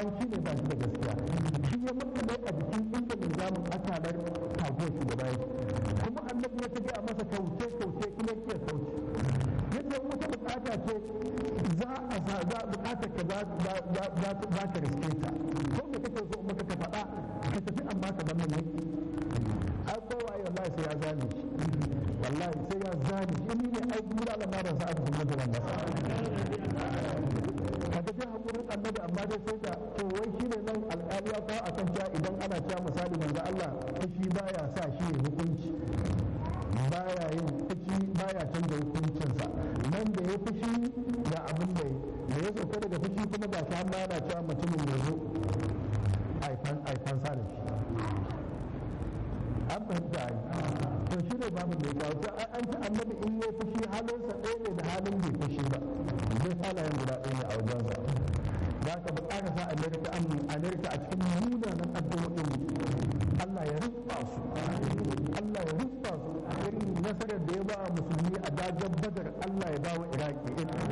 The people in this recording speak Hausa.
shi ne ba shi da gaskiya shi ya makale a jikin inda linzamin akalar taguwar shugaba yake kuma annabi ya tafi a masa kauce kuma ya kauce yadda wata bukata ce za bukatar ka za ka riske ta ko me kake so maka ka faɗa ka tafi amma ka bar nan ai kowa wallahi sai ya zane shi wallahi sai ya zane shi ni ne ai gura lamarin sa aka kuma da masa kaga dai hakurin annabi amma dai sai ka to wai shine nan alƙali ya kawo akan cewa idan ana cewa misali manzo Allah fushi baya sa shi hukunci baya yin fushi baya canza hukuncinsa nan da ya fushi ga abin da ya sauka daga fushi kuma ga shi har ma yana cewa mutumin ya zo aifan sa da shi an fahimta ai to shi ne babu mai kawo ta an ci annabi in ya fushi halinsa ɗaya ne da halin bai fushi ba zai halayen guda ɗaya ne a wajensa za ka buƙata sa amerika a cikin munanan addu'o'in Allah ya rufa su Allah ya rufa su irin nasarar da ya ba musulmi a dajin badar Allah ya ba wa iraki